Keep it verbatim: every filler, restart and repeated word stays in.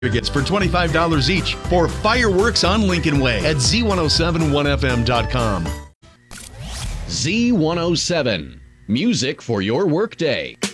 Certificates for twenty-five dollars each for fireworks on Lincoln Way at Z ten seventy-one F M dot com. Z one oh seven, music for your workday.